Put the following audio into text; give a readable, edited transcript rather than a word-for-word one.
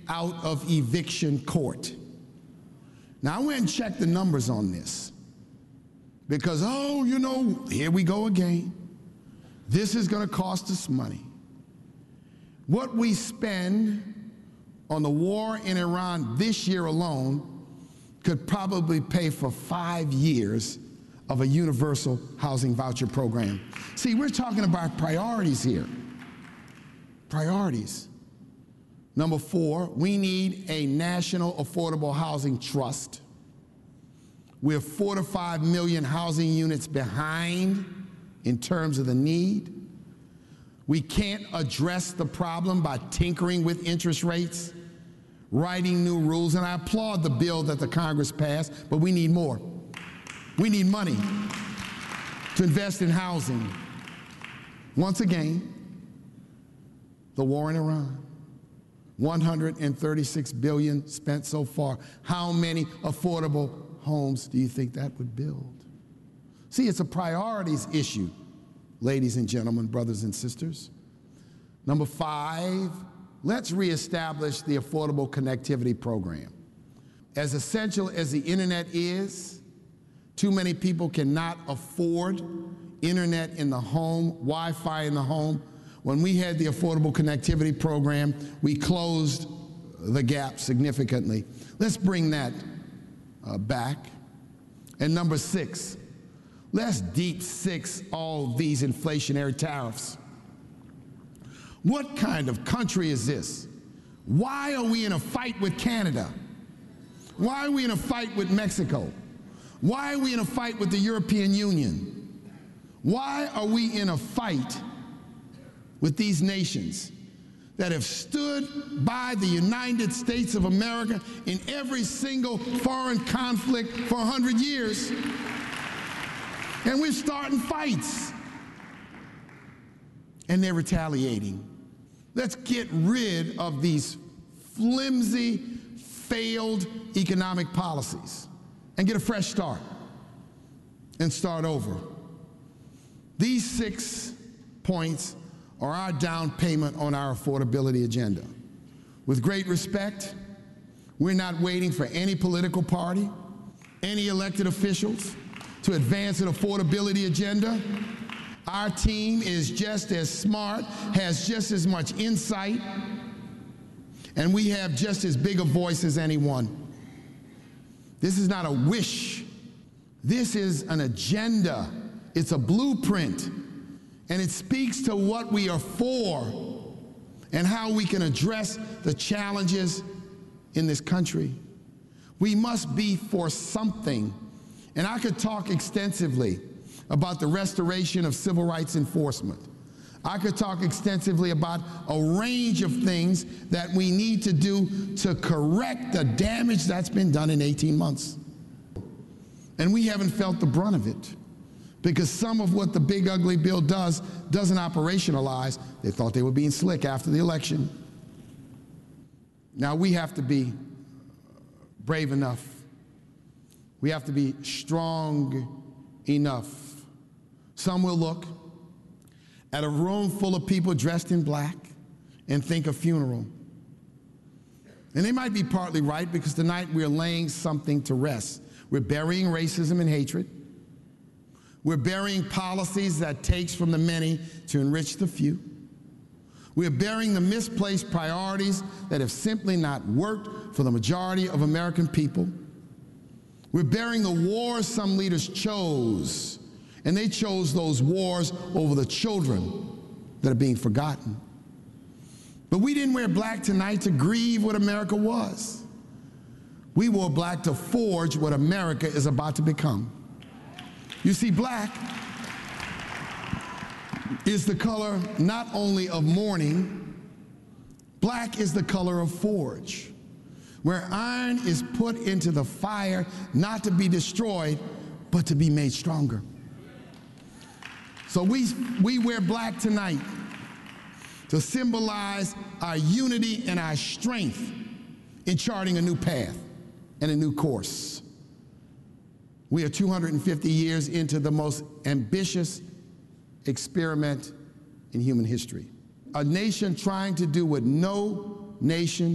out of eviction court. Now, I went and checked the numbers on this because, here we go again. This is going to cost us money. What we spend on the war in Iran this year alone could probably pay for 5 years of a universal housing voucher program. See, we're talking about priorities here. Priorities. Number 4, we need a national affordable housing trust. We're 4 to 5 million housing units behind in terms of the need. We can't address the problem by tinkering with interest rates, writing new rules, and I applaud the bill that the Congress passed, but we need more. We need money to invest in housing. Once again, the war in Iran. $136 billion spent so far. How many affordable homes do you think that would build? See, it's a priorities issue, ladies and gentlemen, brothers and sisters. Number 5, let's reestablish the Affordable Connectivity Program. As essential as the internet is, too many people cannot afford internet in the home, Wi-Fi in the home. When we had the Affordable Connectivity Program, we closed the gap significantly. Let's bring that back. And number 6, let's deep six all these inflationary tariffs. What kind of country is this? Why are we in a fight with Canada? Why are we in a fight with Mexico? Why are we in a fight with the European Union? Why are we in a fight with these nations that have stood by the United States of America in every single foreign conflict for 100 years? And we're starting fights. And they're retaliating. Let's get rid of these flimsy, failed economic policies and get a fresh start and start over. These 6 points are our down payment on our affordability agenda. With great respect, we're not waiting for any political party, any elected officials to advance an affordability agenda. Our team is just as smart, has just as much insight, and we have just as big a voice as anyone. This is not a wish. This is an agenda. It's a blueprint, and it speaks to what we are for and how we can address the challenges in this country. We must be for something, and I could talk extensively about the restoration of civil rights enforcement. I could talk extensively about a range of things that we need to do to correct the damage that's been done in 18 months. And we haven't felt the brunt of it because some of what the big ugly bill doesn't operationalize. They thought they were being slick after the election. Now we have to be brave enough. We have to be strong enough. Some will look at a room full of people dressed in black and think a funeral. And they might be partly right because tonight we're laying something to rest. We're burying racism and hatred. We're burying policies that takes from the many to enrich the few. We're burying the misplaced priorities that have simply not worked for the majority of American people. We're burying the wars some leaders chose, and they chose those wars over the children that are being forgotten. But we didn't wear black tonight to grieve what America was. We wore black to forge what America is about to become. You see, black is the color not only of mourning, black is the color of forge, where iron is put into the fire not to be destroyed, but to be made stronger. So we wear black tonight to symbolize our unity and our strength in charting a new path and a new course. We are 250 years into the most ambitious experiment in human history. A nation trying to do what no nation